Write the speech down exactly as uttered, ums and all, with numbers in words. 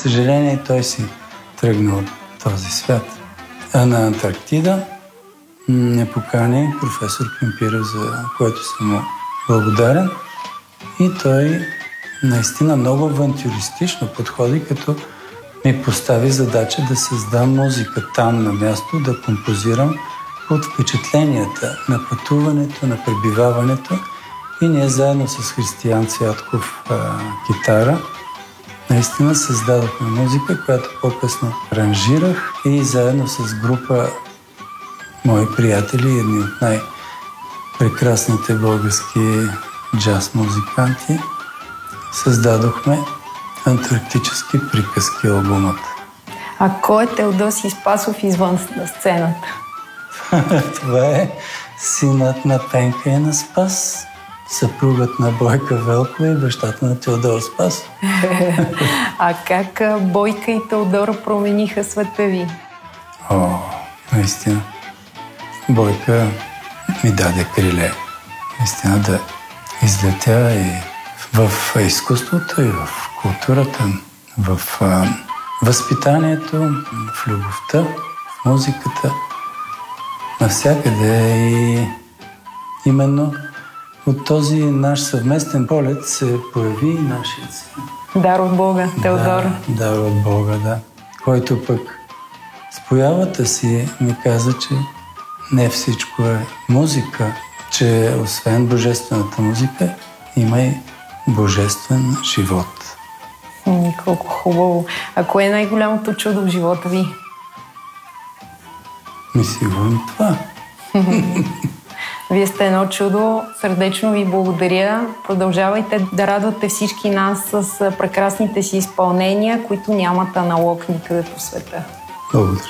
съжаление, той си тръгна от този свят. А на Антарктида ме покани професор Пимпиров, за което съм му благодарен. И той наистина много авантюристично подходи, като ми постави задача да създам музика там на място, да композирам от впечатленията на пътуването, на пребиваването. И ние заедно с Християн Цвятков а, китара наистина създадохме музика, която по-късно аранжирах и заедно с група мои приятели, едни от най-прекрасните български джаз музиканти, създадохме Антарктически приказки албумът. А кой е Теодосий Спасов извън сцената? Това е синът на Пенка и на Спас, съпругът на Бойка Велкова и бащата на Теодор Спасов. А как Бойка и Теодора промениха света ви? О, наистина. Бойка ми даде криле. Наистина да излетя и в изкуството, и в културата, в а, възпитанието, в любовта, в музиката, навсякъде. И именно от този наш съвместен полет се появи и нашият син. Дар от Бога, Теодора. Да, дар от Бога, да. Който пък с появата си ми каза, че не всичко е музика, че освен божествената музика има и божествен живот. М, колко хубаво. А кое е най-голямото чудо в живота ви? Ми сигурно това. Вие сте едно чудо. Сърдечно ви благодаря. Продължавайте да радвате всички нас с прекрасните си изпълнения, които нямат аналог никъде по света. Благодаря.